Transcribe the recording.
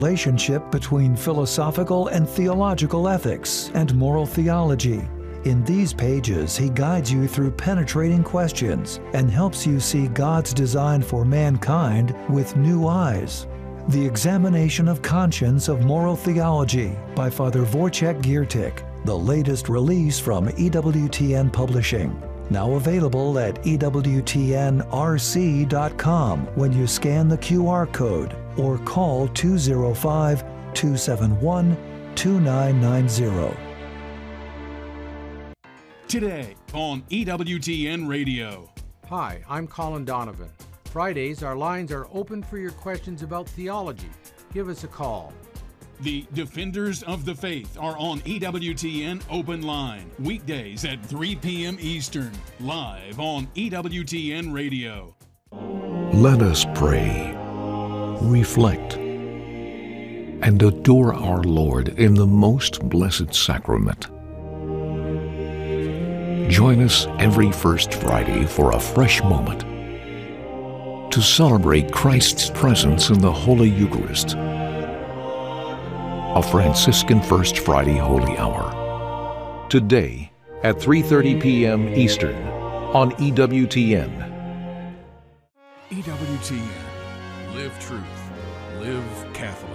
relationship between philosophical and theological ethics and moral theology. In these pages, he guides you through penetrating questions and helps you see God's design for mankind with new eyes. The Examination of Conscience of Moral Theology by Father Wojciech Giertych, the latest release from EWTN Publishing. Now available at EWTNRC.com when you scan the QR code or call 205-271-2990. Today on EWTN Radio. Hi, I'm Colin Donovan. Fridays, our lines are open for your questions about theology. Give us a call. The Defenders of the Faith are on EWTN Open Line, weekdays at 3 p.m. Eastern, live on EWTN Radio. Let us pray, reflect, and adore our Lord in the most blessed sacrament. Join us every first Friday for a fresh moment to celebrate Christ's presence in the Holy Eucharist. A Franciscan First Friday Holy Hour. Today at 3:30 p.m. Eastern on EWTN. EWTN. Live truth. Live Catholic.